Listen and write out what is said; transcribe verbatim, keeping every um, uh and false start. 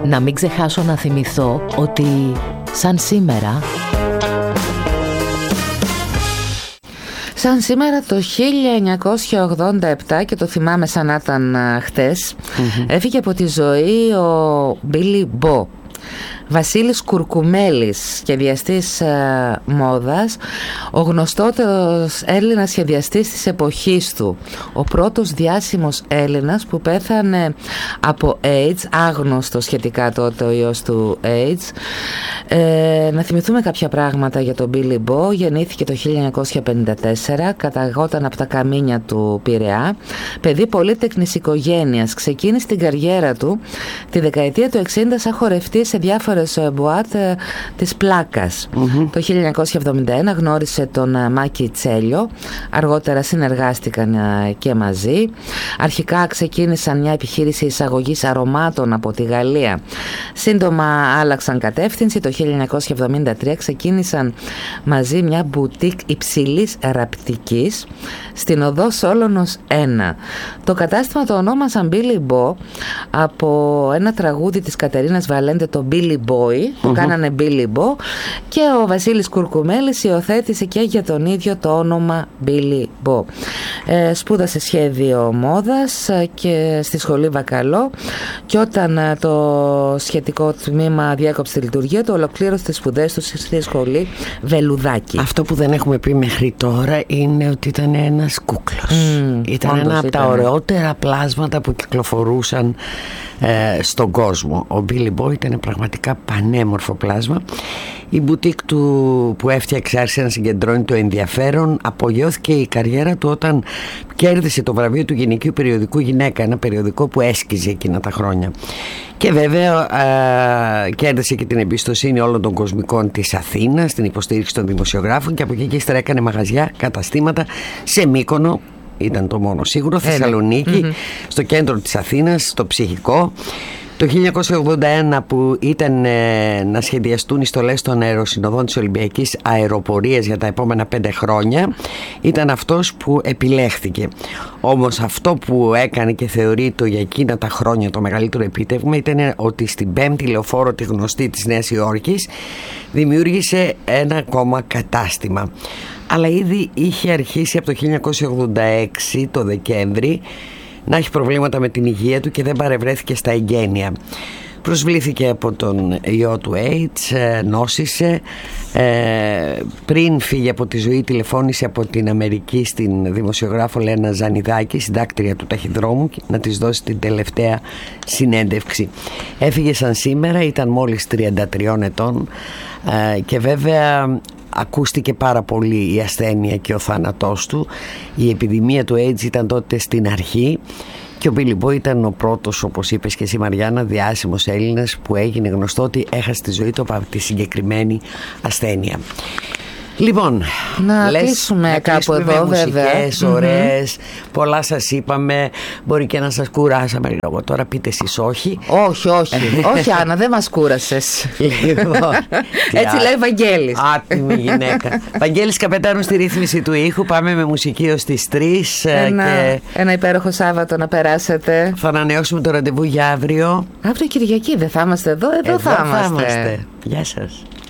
Να μην ξεχάσω να θυμηθώ ότι σαν σήμερα Σαν σήμερα το χίλια εννιακόσια ογδόντα επτά, και το θυμάμαι σαν να ήταν χτες, mm-hmm. έφυγε από τη ζωή ο Μπίλι Μπο. Βασίλης Κουρκουμέλης, σχεδιαστής ε, μόδας, ο γνωστότερος Έλληνας σχεδιαστής της εποχής του, ο πρώτος διάσημος Έλληνας που πέθανε από AIDS, άγνωστο σχετικά τότε ο ιός του AIDS. Ε, να θυμηθούμε κάποια πράγματα για τον Μπίλι Μπο. Γεννήθηκε το χίλια εννιακόσια πενήντα τέσσερα, καταγόταν από τα Καμίνια του Πειραιά, παιδί πολύτεκνης οικογένειας. Ξεκίνησε την καριέρα του τη δεκαετία του εξήντα σαν χορευτής σε διάφορες μπουάτ ε, της Πλάκας. Mm-hmm. Το χίλια εννιακόσια εβδομήντα ένα γνώρισε τον ε, Μάκη Τσέλιο, αργότερα συνεργάστηκαν ε, και μαζί. Αρχικά ξεκίνησαν μια επιχείρηση εισαγωγής αρωμάτων από τη Γαλλία. Σύντομα άλλαξαν κατεύθυνση. Το χίλια εννιακόσια εβδομήντα τρία ξεκίνησαν μαζί μια μπουτίκ υψηλής ραπτικής στην οδό Σόλωνος ένα. Το κατάστημα το ονόμασαν Billy Bo από ένα τραγούδι της Κατερίνας Βαλέντε, το Billy Boy, που mm-hmm. κάνανε Billy Bo, και ο Βασίλης Κουρκουμέλης υιοθέτησε και για τον ίδιο το όνομα Billy Bo. Ε, σπούδασε σχέδιο μόδας και στη σχολή Βακαλό, και όταν το σχετικό τμήμα διέκοψε τη λειτουργία του, ολοκλήρωσε τις σπουδές του στη σχολή Βελουδάκη. Αυτό που δεν έχουμε πει μέχρι τώρα είναι ότι ήταν ένας κούκλος. Mm, ήταν ένα από τα ωραιότερα πλάσματα που κυκλοφορούσαν ε, στον κόσμο. Ο Billy Boy ήταν πραγματικά πανέμορφο πλάσμα. Η μπουτίκ του που έφτιαξε άρχισε να συγκεντρώνει το ενδιαφέρον. Απογειώθηκε η καριέρα του όταν κέρδισε το βραβείο του γυναικείου περιοδικού Γυναίκα, ένα περιοδικό που έσκιζε εκείνα τα χρόνια. Και βέβαια α, κέρδισε και την εμπιστοσύνη όλων των κοσμικών της Αθήνας, την υποστήριξη των δημοσιογράφων, και από εκεί και ύστερα έκανε μαγαζιά, καταστήματα σε Μύκονο, ήταν το μόνο σίγουρο, Θεσσαλονίκη, mm-hmm. στο κέντρο της Αθήνας, στο Ψυχικό. Το χίλια εννιακόσια ογδόντα ένα, που ήταν ε, να σχεδιαστούν οι στολές των αεροσυνοδών της Ολυμπιακής Αεροπορίας για τα επόμενα πέντε χρόνια, ήταν αυτός που επιλέχθηκε. Όμως αυτό που έκανε και θεωρείται για εκείνα τα χρόνια το μεγαλύτερο επίτευγμα ήταν ότι στην πέμπτη λεωφόρο, τη γνωστή της Νέας Υόρκης, δημιούργησε ένα ακόμα κατάστημα. Αλλά ήδη είχε αρχίσει από το χίλια εννιακόσια ογδόντα έξι το Δεκέμβρη να έχει προβλήματα με την υγεία του και δεν παρευρέθηκε στα εγγένεια. Προσβλήθηκε από τον ιό του AIDS, νόσησε. Ε, πριν φύγει από τη ζωή, τηλεφώνησε από την Αμερική στην δημοσιογράφο Λένα Ζανιδάκη, συντάκτρια του Ταχυδρόμου, να της δώσει την τελευταία συνέντευξη. Έφυγε σαν σήμερα, ήταν μόλις τριάντα τριών ετών, ε, και βέβαια ακούστηκε πάρα πολύ η ασθένεια και ο θάνατός του. Η επιδημία του AIDS ήταν τότε στην αρχή, και ο Billy Boy ήταν ο πρώτος, όπως είπες και εσύ Μαριάννα, διάσημος Έλληνας που έγινε γνωστό ότι έχασε τη ζωή του από τη συγκεκριμένη ασθένεια. Λοιπόν, να κλείσουμε κάπου εδώ, βέβαια. Μουσικές, ωραίες, mm-hmm. πολλά σας είπαμε. Μπορεί και να σας κουράσαμε λίγο. Τώρα πείτε εσείς όχι. Όχι, όχι. Όχι, Άννα, δεν μας κούρασες. Λοιπόν, έτσι λέει Βαγγέλης. Άτιμη γυναίκα. Βαγγέλης Καπετάνου στη ρύθμιση του ήχου. Πάμε με μουσική ως τις τρεις. Ένα, και ένα υπέροχο Σάββατο να περάσετε. Θα ανανεώσουμε το ραντεβού για αύριο. Αύριο Κυριακή δεν θα είμαστε εδώ. Εδώ, εδώ θα, θα είμαστε. είμαστε. Γεια σας.